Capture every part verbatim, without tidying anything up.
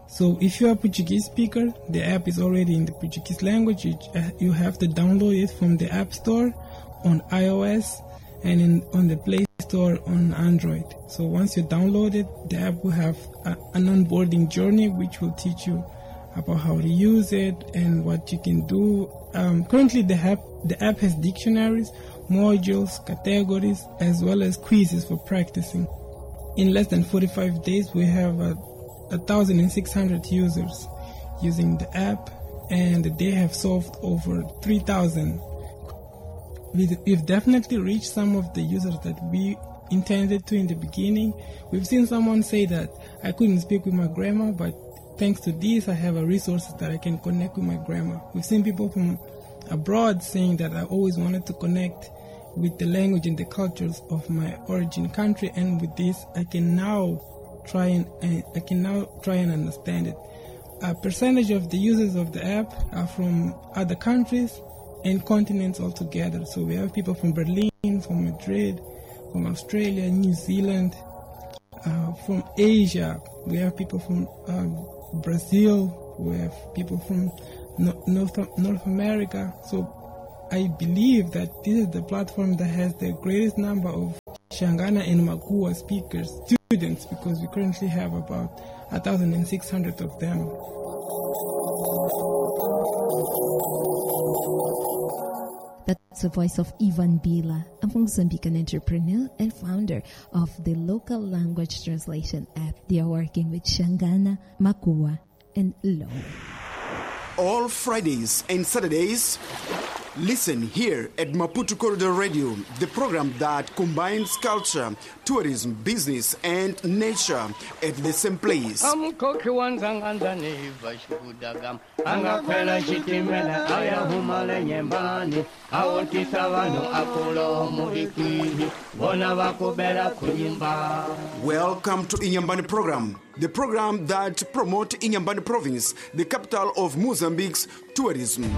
So if you are a Portuguese speaker, the app is already in the Portuguese language. You, uh, you have to download it from the App Store on iOS and in, on the Play Store on Android. So once you download it, the app will have a, an onboarding journey which will teach you about how to use it and what you can do. Um, currently, the app, the app has dictionaries, modules, categories, as well as quizzes for practicing. In less than forty-five days, we have a, one thousand six hundred users using the app, and they have solved over three thousand. We've definitely reached some of the users that we intended to in the beginning. We've seen someone say that I couldn't speak with my grandma, but thanks to this, I have a resource that I can connect with my grandma. We've seen people from abroad saying that I always wanted to connect with the language and the cultures of my origin country, and with this, I can now try and uh, I can now try and understand it. A percentage of the users of the app are from other countries and continents altogether. So we have people from Berlin, from Madrid, from Australia, New Zealand, uh, from Asia. We have people from um, Brazil. We have people from no- North North America. So I believe that this is the platform that has the greatest number of Shangana and Makua speakers, students, because we currently have about one thousand six hundred of them. That's the voice of Ivan Bila, a Mozambican entrepreneur and founder of the local language translation app. They are working with Shangana, Makua, and Lo. All Fridays and Saturdays, listen here at Maputo Corridor Radio, the program that combines culture, tourism, business, and nature at the same place. Welcome to Inyambani program, the program that promotes Inyambani province, the capital of Mozambique's tourism.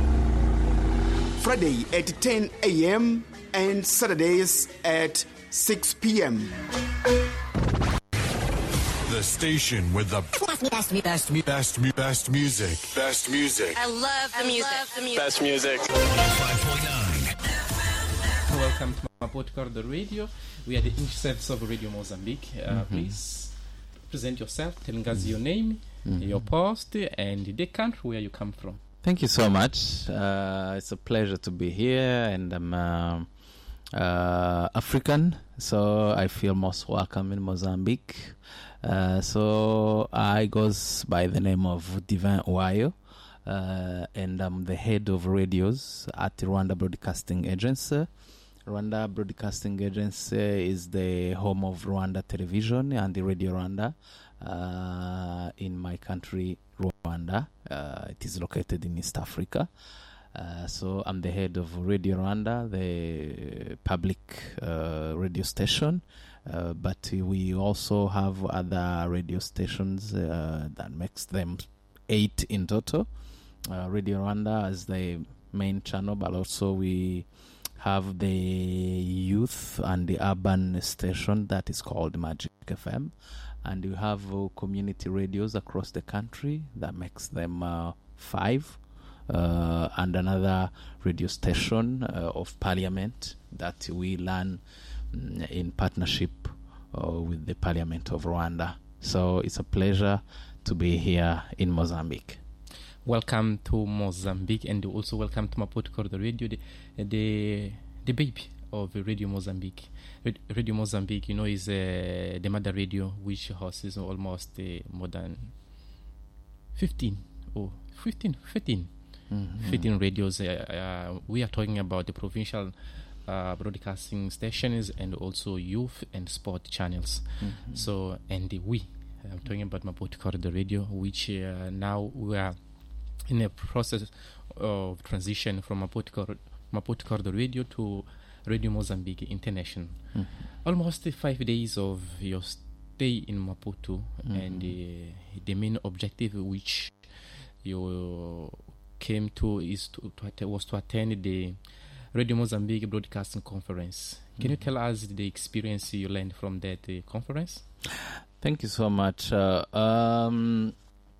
Friday at ten a.m. and Saturdays at six p.m. The station with the best, best, best, best, best music. Best music. I love the music. I love the music. Best music. five point nine. Welcome to Maputo Corridor Radio. We are the English service of Radio Mozambique. Uh, mm-hmm. Please present yourself, telling us your name, mm-hmm. your post, and the country where you come from. Thank you so much. Uh, it's a pleasure to be here, and I'm uh, uh, African, so I feel most welcome in Mozambique. Uh, so I goes by the name of Divin Wayo, uh, and I'm the head of radios at Rwanda Broadcasting Agency. Rwanda Broadcasting Agency is the home of Rwanda Television and the Radio Rwanda uh, in my country, Rwanda. Uh, it is located in East Africa. Uh, so I'm the head of Radio Rwanda, the public uh, radio station. Uh, but we also have other radio stations uh, that makes them eight in total. Uh, Radio Rwanda is the main channel, but also we have the youth and the urban station that is called Magic F M. And you have uh, community radios across the country that makes them uh, five. Uh, and another radio station uh, of Parliament that we run mm, in partnership uh, with the Parliament of Rwanda. So it's a pleasure to be here in Mozambique. Welcome to Mozambique, and also welcome to Maputo Corridor Radio, the, the the baby of Radio Mozambique. Radio Mozambique, you know, is uh, the mother radio which houses almost uh, more than fifteen or fifteen, fifteen, mm-hmm. fifteen radios. Uh, uh, we are talking about the provincial uh, broadcasting stations and also youth and sport channels. Mm-hmm. So, and the we, I'm talking about Maputo Corridor Radio, which uh, now we are in a process of transition from Maputo Corridor, Maputo Corridor Radio to Radio Mozambique International. Mm-hmm. Almost five days of your stay in Maputo, mm-hmm. and uh, the main objective which you came to is to, to att- was to attend the Radio Mozambique Broadcasting Conference. Can mm-hmm. you tell us the experience you learned from that uh, conference? Thank you so much. Uh, um,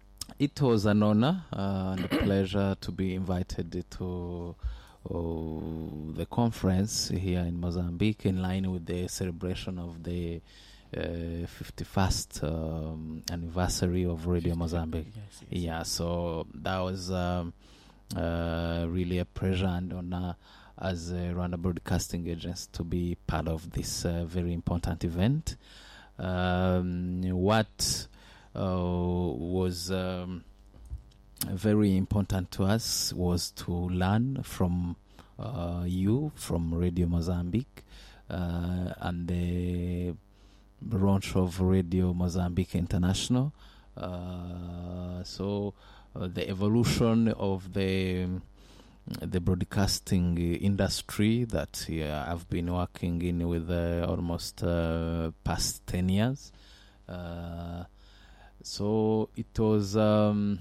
it was an honor uh, and a pleasure to be invited to uh, the conference here in Mozambique in line with the celebration of the uh, fifty-first um, anniversary of Radio Mozambique. Yes, yes. Yeah, so that was um, uh, really a pleasure and honor as a Rwanda Broadcasting Agency to be part of this uh, very important event. Um, what uh, was um, very important to us was to learn from uh, you, from Radio Mozambique, uh, and the launch of Radio Mozambique International. Uh, so uh, the evolution of the the broadcasting industry that uh, I've been working in with uh, almost uh, past ten years. Uh, so it was um,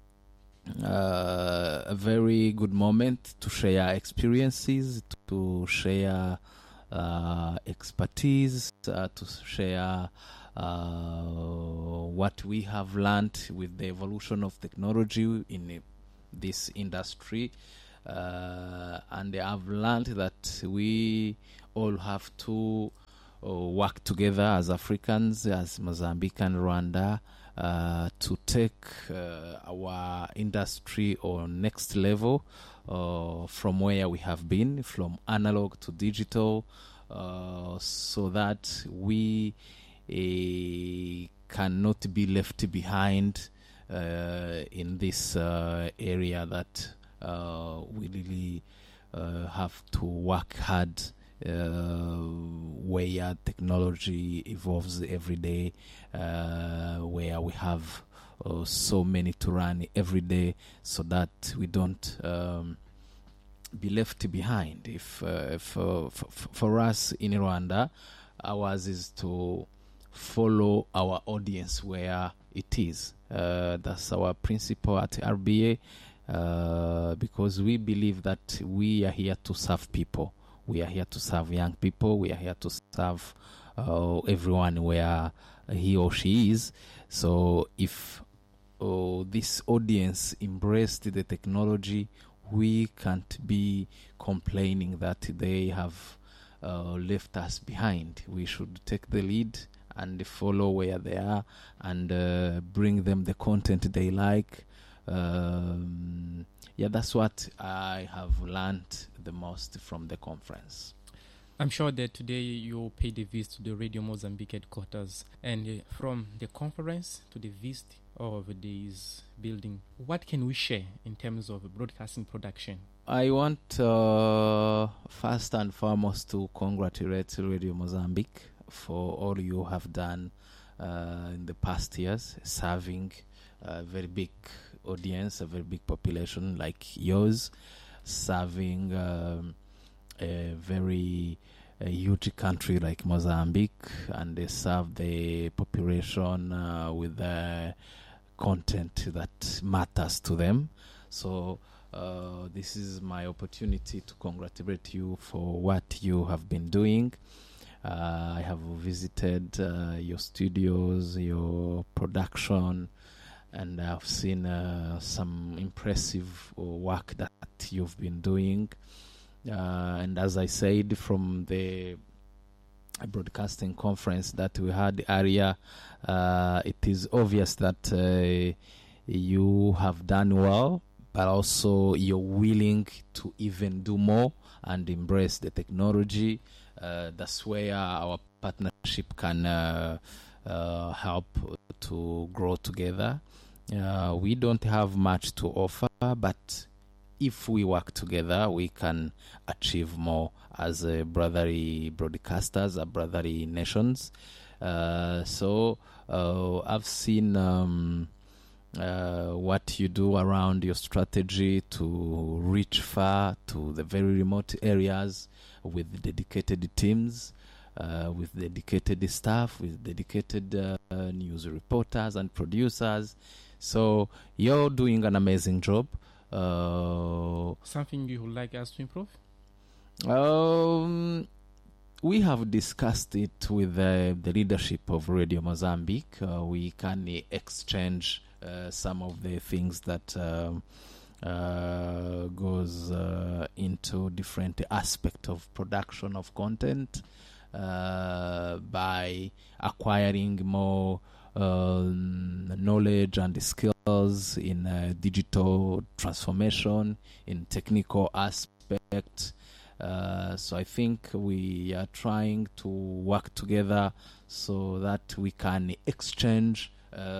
uh, a very good moment to share experiences, to share uh, expertise, uh, to share uh, what we have learned with the evolution of technology in uh, this industry. Uh, and I've learned that we all have to uh, work together as Africans, as Mozambique and Rwanda, uh, to take uh, our industry on next level uh, from where we have been, from analog to digital, uh, so that we uh, cannot be left behind uh, in this uh, area that Uh, we really uh, have to work hard uh, where technology evolves every day, uh, where we have uh, so many to run every day, so that we don't um, be left behind. If, uh, if uh, f- f- for us in Rwanda, ours is to follow our audience where it is. Uh, that's our principle at R B A. Uh, because we believe that we are here to serve people. We are here to serve young people. We are here to serve uh, everyone where he or she is. So if uh, this audience embraced the technology, we can't be complaining that they have uh, left us behind. We should take the lead and follow where they are and uh, bring them the content they like. Um, yeah, that's what I have learned the most from the conference. I'm sure that today you paid a visit to the Radio Mozambique headquarters, and uh, from the conference to the visit of this building, what can we share in terms of broadcasting production? I want uh, first and foremost to congratulate Radio Mozambique for all you have done uh, in the past years, serving a very big audience, a very big population like yours, serving um, a very a huge country like Mozambique, and they serve the population uh, with the content that matters to them. So uh, this is my opportunity to congratulate you for what you have been doing. Uh, I have visited uh, your studios, your production, and I've seen uh, some impressive work that you've been doing. Uh, and as I said, from the broadcasting conference that we had earlier, uh, it is obvious that uh, you have done well, but also you're willing to even do more and embrace the technology. Uh, that's where our partnership can uh, uh, help to grow together. Uh, we don't have much to offer, but if we work together, we can achieve more as a brotherly broadcasters, a brotherly nations. Uh, so uh, I've seen um, uh, what you do around your strategy to reach far to the very remote areas with dedicated teams, uh, with dedicated staff, with dedicated uh, news reporters and producers. So you're doing an amazing job. Uh, Something you would like us to improve? Um, we have discussed it with uh, the leadership of Radio Mozambique. Uh, we can uh, exchange uh, some of the things that um, uh, goes uh, into different aspects of production of content uh, by acquiring more um, knowledge and skills in uh, digital transformation, in technical aspects. Uh, so I think we are trying to work together so that we can exchange uh,